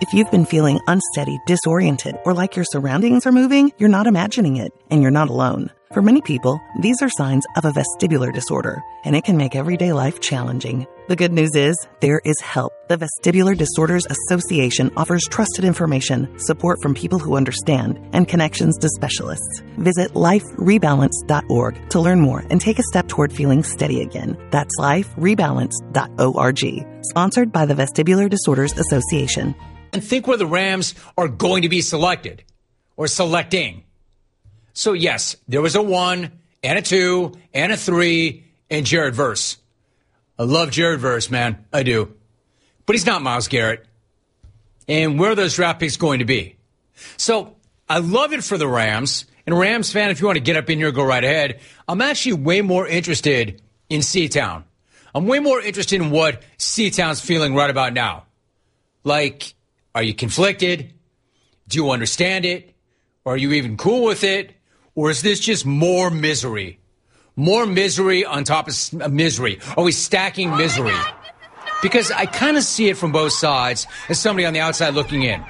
If you've been feeling unsteady, disoriented, or like your surroundings are moving, you're not imagining it, and you're not alone. For many people, these are signs of a vestibular disorder, and it can make everyday life challenging. The good news is, there is help. The Vestibular Disorders Association offers trusted information, support from people who understand, and connections to specialists. Visit liferebalance.org to learn more and take a step toward feeling steady again. That's liferebalance.org. Sponsored by the Vestibular Disorders Association. And think where the Rams are going to be selected or selecting. So, yes, there was a 1 and a 2 and a 3 and Jared Verse. I love Jared Verse, man. I do. But he's not Myles Garrett. And where are those draft picks going to be? So, I love it for the Rams. And a Rams fan, if you want to get up in here, go right ahead. I'm actually way more interested in C-Town. I'm way more interested in what C-Town's feeling right about now. Like, are you conflicted? Do you understand it? Or are you even cool with it? Or is this just more misery? More misery on top of misery. Are we stacking misery? Because I kind of see it from both sides as somebody on the outside looking in.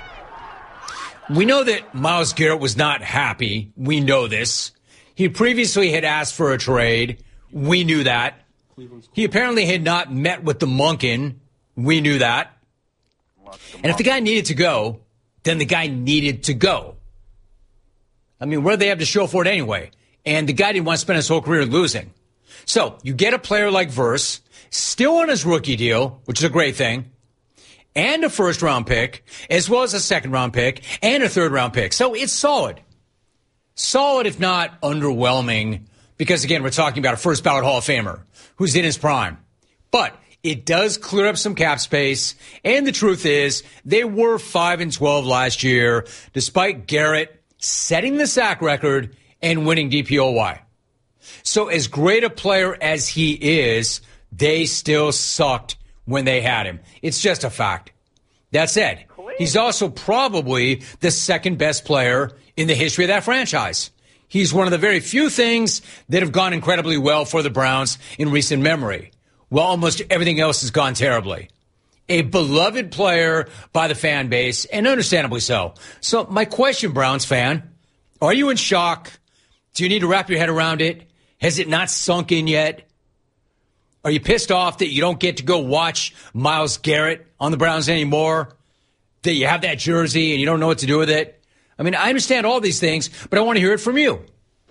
We know that Myles Garrett was not happy. We know this. He previously had asked for a trade. We knew that. He apparently had not met with the Monken. We knew that. And if the guy needed to go, then the guy needed to go. I mean, what do they have to show for it anyway? And the guy didn't want to spend his whole career losing. So you get a player like Verse, still on his rookie deal, which is a great thing, and a first-round pick, as well as a second-round pick, and a third-round pick. So it's solid. Solid, if not underwhelming, because, again, we're talking about a first-ballot Hall of Famer who's in his prime. But it does clear up some cap space, and the truth is they were 5-12 last year, despite Garrett setting the sack record and winning DPOY. So as great a player as he is, they still sucked when they had him. It's just a fact. That said, he's also probably the second best player in the history of that franchise. He's one of the very few things that have gone incredibly well for the Browns in recent memory, while almost everything else has gone terribly. A beloved player by the fan base, and understandably so. So my question, Browns fan, are you in shock? Do you need to wrap your head around it? Has it not sunk in yet? Are you pissed off that you don't get to go watch Myles Garrett on the Browns anymore? That you have that jersey and you don't know what to do with it? I mean, I understand all these things, but I want to hear it from you.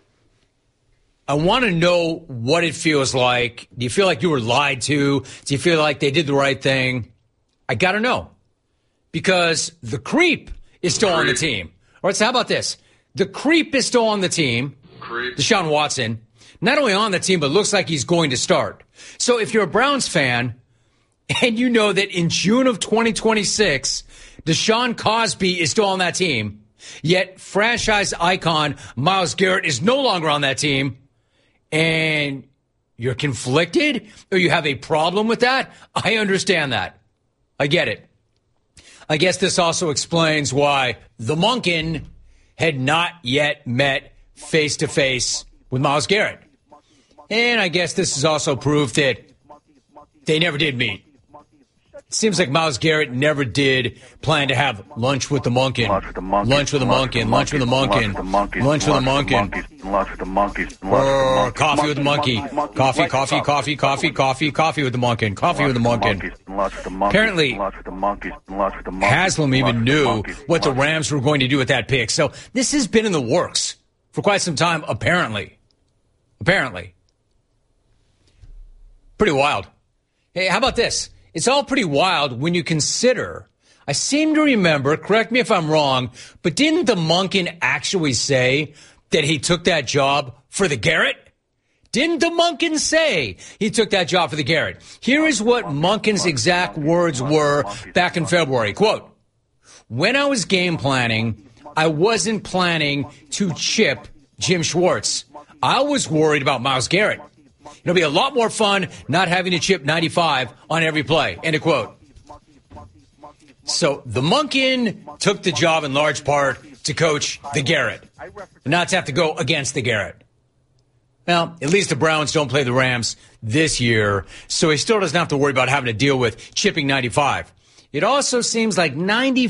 I want to know what it feels like. Do you feel like you were lied to? Do you feel like they did the right thing? I got to know. Because the creep is still on the team. All right, so how about this? The creep is still on the team. Deshaun Watson. Not only on the team, but looks like he's going to start. So if you're a Browns fan and you know that in June of 2026, Deshaun Cosby is still on that team, yet franchise icon Myles Garrett is no longer on that team, and you're conflicted or you have a problem with that, I understand that. I get it. I guess this also explains why the Monken had not yet met face-to-face with Myles Garrett. And I guess this is also proof that they never did meet. It seems like Myles Garrett never did plan to have lunch with the Monken. Lunch with the Monken. Lunch with the Monken. Lunch with the Monken. Or coffee with the monkey. Coffee with the Monken. Coffee with the Monken. Apparently, Haslam even knew what the Rams were going to do with that pick. So this has been in the works for quite some time, apparently. Pretty wild. Hey, how about this? It's all pretty wild when you consider, I seem to remember, correct me if I'm wrong, but didn't the Monken actually say that he took that job for the Garrett? Didn't the Monken say he took that job for the Garrett? Here is what Monken's exact words were back in February. Quote, "When I was game planning, I wasn't planning to chip Jim Schwartz. I was worried about Myles Garrett. It'll be a lot more fun not having to chip 95 on every play." End of quote. So the Monken took the job in large part to coach the Garrett, not to have to go against the Garrett. Well, at least the Browns don't play the Rams this year, so he still doesn't have to worry about having to deal with chipping 95. It also seems like 95